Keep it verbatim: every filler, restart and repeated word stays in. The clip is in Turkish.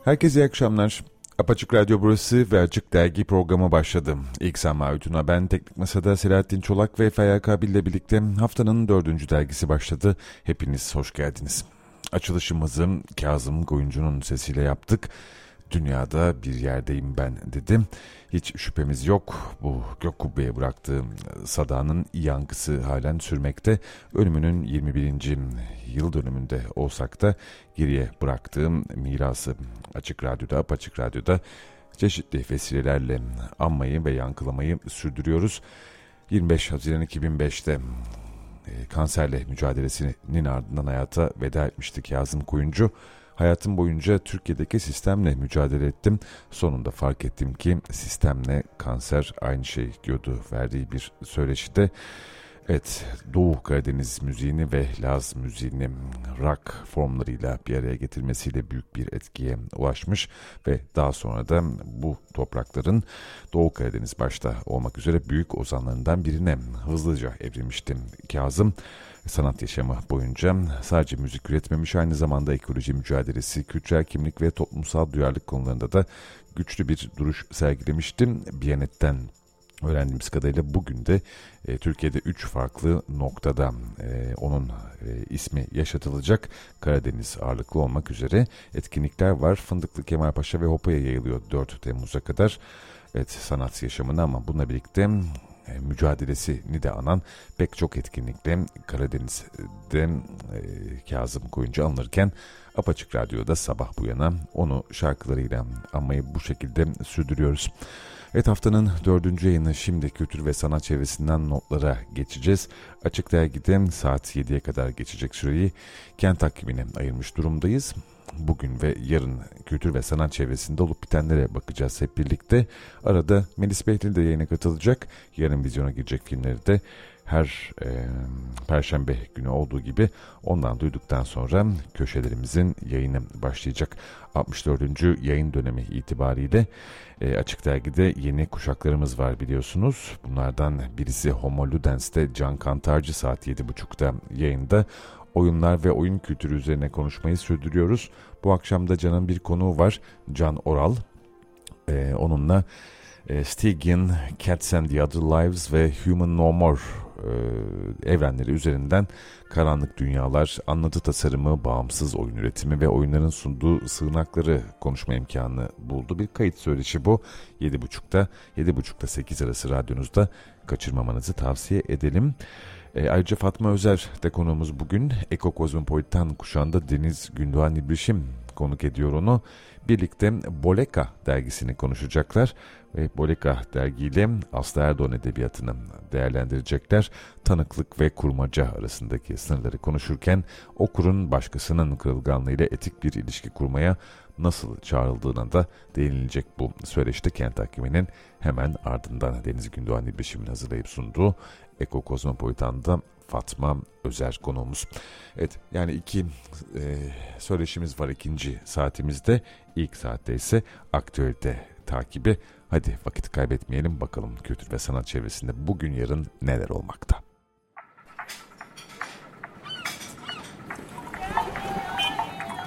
Herkese iyi akşamlar. Apaçık Radyo burası ve Açık Dergi programı başladı. İlk Sema Ütün'a ben, Teknik Masa'da Selahattin Çolak ve Feyyal Kabil ile birlikte haftanın dördüncü dergisi başladı. Hepiniz hoş geldiniz. Açılışımızı Kazım Koyuncu'nun sesiyle yaptık. Dünyada bir yerdeyim ben dedim. Hiç şüphemiz yok, bu gök kubbeye bıraktığı sadağının yankısı halen sürmekte. Ölümünün yirmi birinci yıl dönümünde olsak da geriye bıraktığım mirası Açık Radyo'da, Apaçık Radyo'da çeşitli vesilelerle anmayı ve yankılamayı sürdürüyoruz. yirmi beş Haziran iki bin beşte kanserle mücadelesinin ardından hayata veda etmişti Kazım Koyuncu. Hayatım boyunca Türkiye'deki sistemle mücadele ettim. Sonunda fark ettim ki sistemle kanser aynı şey diyordu verdiği bir söyleşide. Evet, Doğu Karadeniz müziğini ve Laz müziğini rock formlarıyla bir araya getirmesiyle büyük bir etkiye ulaşmış ve daha sonra da bu toprakların Doğu Karadeniz başta olmak üzere büyük ozanlarından birine hızlıca evrilmişti Kazım. Sanat yaşamı boyunca sadece müzik üretmemiş, aynı zamanda ekoloji mücadelesi, kültürel kimlik ve toplumsal duyarlılık konularında da güçlü bir duruş sergilemişti. Biyanet'ten öğrendiğimiz kadarıyla bugün de e, Türkiye'de üç farklı noktada e, onun e, ismi yaşatılacak. Karadeniz ağırlıklı olmak üzere etkinlikler var. Fındıklı, Kemalpaşa ve Hopa'ya yayılıyor dört Temmuz'a kadar. Evet, sanat yaşamını ama bununla birlikte e, mücadelesini de anan pek çok etkinlikle Karadeniz'de e, Kazım Koyuncu anılırken Apaçık Radyo'da sabah bu yana onu şarkılarıyla anmayı bu şekilde sürdürüyoruz. Evet, haftanın dördüncü yayını şimdi kültür ve sanat çevresinden notlara geçeceğiz. Açık Dergi'de saat yediye kadar geçecek süreyi kent takvimine ayırmış durumdayız. Bugün ve yarın kültür ve sanat çevresinde olup bitenlere bakacağız hep birlikte. Arada Melis Behlil de yayına katılacak. Yarın vizyona girecek filmleri de her e, Perşembe günü olduğu gibi ondan duyduktan sonra köşelerimizin yayını başlayacak. altmış dördüncü yayın dönemi itibariyle e, Açık Dergi'de yeni kuşaklarımız var biliyorsunuz. Bunlardan birisi Homo Ludens'te Can Kantarcı saat yedi buçukta yayında. Oyunlar ve oyun kültürü üzerine konuşmayı sürdürüyoruz. Bu akşam da Can'ın bir konuğu var. Can Oral. E, onunla e, Stygian, Cats and the Other Lives ve Human No More e, evrenleri üzerinden karanlık dünyalar, anlatı tasarımı, bağımsız oyun üretimi ve oyunların sunduğu sığınakları konuşma imkanı buldu. Bir kayıt söyleşi bu. yedi buçukta, yedi buçukta sekiz arası radyonuzda kaçırmamanızı tavsiye edelim. E, ayrıca Fatma Özer de konuğumuz bugün. Eko Kozmopolitan kuşağında Deniz Gündoğan İbrişim konuk ediyor onu. Birlikte Boleka dergisini konuşacaklar ve Boleka dergiyle Aslı Erdoğan edebiyatını değerlendirecekler. Tanıklık ve kurmaca arasındaki sınırları konuşurken okurun başkasının kırılganlığıyla etik bir ilişki kurmaya nasıl çağrıldığına da değinilecek bu söyleşte kent takviminin hemen ardından Deniz Gündoğan İbrişim'in hazırlayıp sunduğu Eko Kozmopolitan'da Fatma Özer konuğumuz. Evet, yani iki e, söyleşimiz var ikinci saatimizde. İlk saatte ise aktüelite takibi. Hadi vakit kaybetmeyelim, bakalım kültür ve sanat çevresinde bugün yarın neler olmakta.